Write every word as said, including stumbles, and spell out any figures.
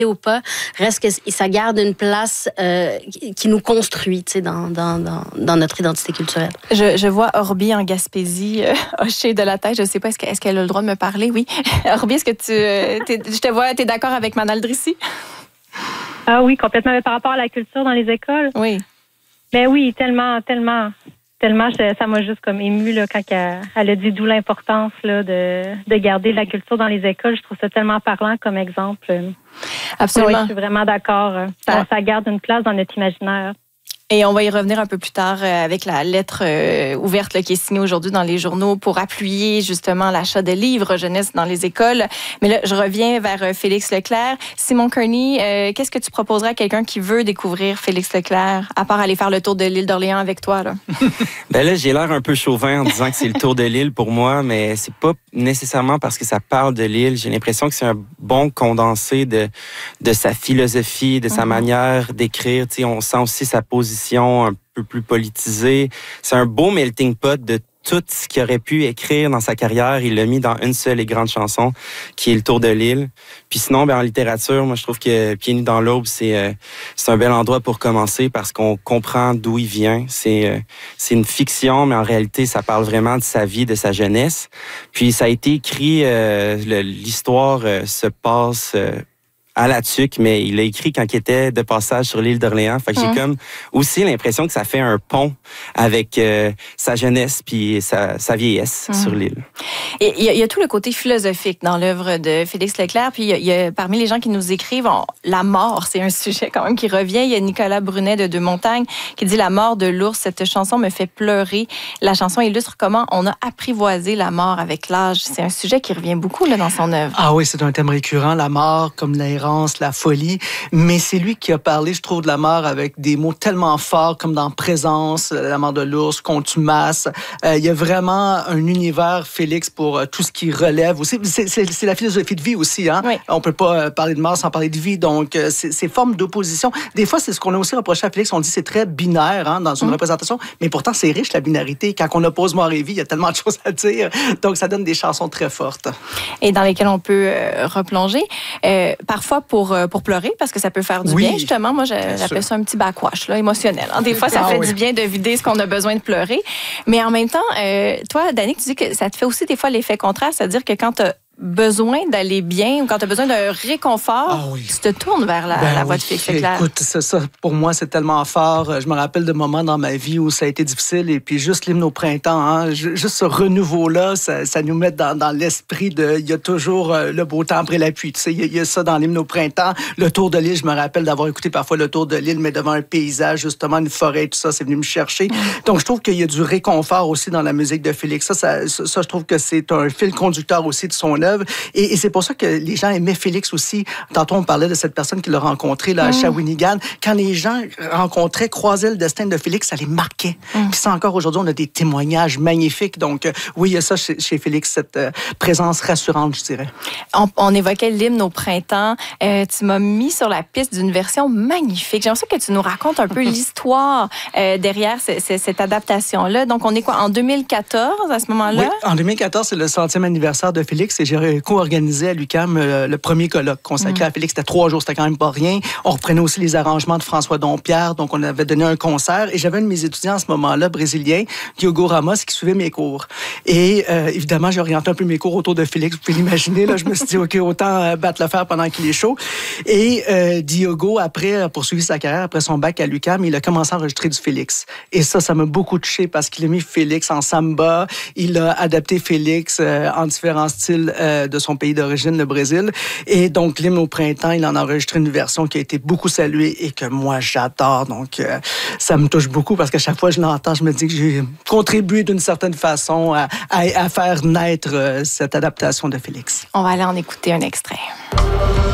ou pas, reste que ça garde une place euh, qui nous construit, tu sais, dans, dans, dans, dans notre identité culturelle. Je, je vois Orbi en Gaspésie euh, hocher de la tête. Je ne sais pas, est-ce, que, est-ce qu'elle a le droit de me parler? Oui. Orbi, est-ce que tu... Euh, je te vois, tu es d'accord avec Manal Drissi? Ah oui, complètement. Mais par rapport à la culture dans les écoles? Oui. Ben oui, tellement, tellement... Tellement, ça m'a juste comme émue là, quand elle, elle a dit d'où l'importance là, de, de garder la culture dans les écoles. Je trouve ça tellement parlant comme exemple. Absolument. Oui, je suis vraiment d'accord. Ça, ouais. ça garde une place dans notre imaginaire. Et on va y revenir un peu plus tard euh, avec la lettre euh, ouverte là, qui est signée aujourd'hui dans les journaux pour appuyer justement l'achat de livres jeunesse dans les écoles. Mais là, je reviens vers euh, Félix Leclerc. Simon Kearney, euh, qu'est-ce que tu proposerais à quelqu'un qui veut découvrir Félix Leclerc, à part aller faire le tour de l'île d'Orléans avec toi? Là? Ben là, j'ai l'air un peu chauvin en disant que c'est le tour de l'île pour moi, mais c'est pas nécessairement parce que ça parle de l'île. J'ai l'impression que c'est un bon condensé de, de sa philosophie, de sa mm-hmm. manière d'écrire. Tu sais, on sent aussi sa position un peu plus politisée. C'est un beau melting pot de tout ce qu'il aurait pu écrire dans sa carrière. Il l'a mis dans une seule et grande chanson, qui est Le Tour de l'île. Puis sinon, ben, en littérature, moi, je trouve que Pieds nus dans l'aube, c'est, euh, c'est un bel endroit pour commencer parce qu'on comprend d'où il vient. C'est, euh, c'est une fiction, mais en réalité, ça parle vraiment de sa vie, de sa jeunesse. Puis ça a été écrit, euh, le, l'histoire euh, se passe... Euh, à la tuque, mais il a écrit quand il était de passage sur l'île d'Orléans. Fait que mmh. j'ai comme aussi l'impression que ça fait un pont avec euh, sa jeunesse puis sa, sa vieillesse mmh. sur l'île. Et il y, y a tout le côté philosophique dans l'œuvre de Félix Leclerc. Puis il y, y a parmi les gens qui nous écrivent, on, la mort, c'est un sujet quand même qui revient. Il y a Nicolas Brunet de Deux Montagnes qui dit « La mort de l'ours, cette chanson me fait pleurer. » La chanson illustre comment on a apprivoisé la mort avec l'âge. C'est un sujet qui revient beaucoup là, dans son œuvre. Ah oui, c'est un thème récurrent, la mort comme l'errance, la folie, mais c'est lui qui a parlé, je trouve, de la mort avec des mots tellement forts comme dans Présence, la mort de l'ours, Contumace. Euh, il y a vraiment un univers, Félix, pour euh, tout ce qui relève aussi. C'est, c'est, c'est la philosophie de vie aussi, hein? Oui. On peut pas parler de mort sans parler de vie, donc euh, c'est, c'est formes d'opposition. Des fois, c'est ce qu'on a aussi reproché à Félix, on dit c'est très binaire hein, dans une mmh. représentation, mais pourtant c'est riche la binarité. Quand on oppose mort et vie, il y a tellement de choses à dire, donc ça donne des chansons très fortes. Et dans lesquelles on peut euh, replonger. Euh, parfois pour, pour pleurer, parce que ça peut faire du oui, bien, justement. Moi, j'appelle ça un petit backwash, là, émotionnel. Hein. Des fois, ça ah, fait oui. du bien de vider ce qu'on a besoin de pleurer. Mais en même temps, euh, toi, Danick, tu dis que ça te fait aussi des fois l'effet contraire, c'est-à-dire que quand tu as besoin d'aller bien ou quand tu as besoin d'un réconfort, ah oui. tu te tournes vers la, ben la voie oui. de Félix Leclerc. Écoute, ça, ça, pour moi, c'est tellement fort. Je me rappelle de moments dans ma vie où ça a été difficile et puis juste l'hymne au printemps, hein, juste ce renouveau-là, ça, ça nous met dans, dans l'esprit de il y a toujours le beau temps après la pluie. Tu sais, il y, a, il y a ça dans l'hymne au printemps. Le Tour de l'île, je me rappelle d'avoir écouté parfois le Tour de l'île, mais devant un paysage, justement, une forêt, tout ça, c'est venu me chercher. Mm. Donc, je trouve qu'il y a du réconfort aussi dans la musique de Félix. Ça, ça, ça, ça je trouve que c'est un fil conducteur aussi de son œuvre. Et, et c'est pour ça que les gens aimaient Félix aussi. Tantôt, on parlait de cette personne qui l'a rencontré là, à Shawinigan. Quand les gens rencontraient, croisaient le destin de Félix, ça les marquait. Mm. Puis ça, encore aujourd'hui, on a des témoignages magnifiques. Donc, euh, oui, il y a ça chez, chez Félix, cette euh, présence rassurante, je dirais. On, on évoquait l'hymne au printemps. Euh, tu m'as mis sur la piste d'une version magnifique. J'aimerais ça que tu nous racontes un peu l'histoire euh, derrière c- c- cette adaptation-là. Donc, on est quoi, en deux mille quatorze, à ce moment-là? Oui, en deux mille quatorze, c'est le centième anniversaire de Félix et j'ai co-organisé à l'U Q A M euh, le premier colloque consacré mmh. à Félix. C'était trois jours, c'était quand même pas rien. On reprenait aussi les arrangements de François Dompierre, donc on avait donné un concert. Et j'avais un de mes étudiants à ce moment-là, brésilien, Diogo Ramos, qui suivait mes cours. Et euh, évidemment, j'ai orienté un peu mes cours autour de Félix. Vous pouvez l'imaginer, là, je me suis dit, OK, autant euh, battre le fer pendant qu'il est chaud. Et euh, Diogo, après, a poursuivi sa carrière, après son bac à l'U Q A M, il a commencé à enregistrer du Félix. Et ça, ça m'a beaucoup touché parce qu'il a mis Félix en samba. Il a adapté Félix euh, en différents styles euh, de son pays d'origine, le Brésil. Et donc, l'hymne au printemps, il en a enregistré une version qui a été beaucoup saluée et que moi, j'adore. Donc, euh, ça me touche beaucoup parce qu'à chaque fois que je l'entends, je me dis que j'ai contribué d'une certaine façon à, à, à faire naître euh, cette adaptation de Félix. On va aller en écouter un extrait.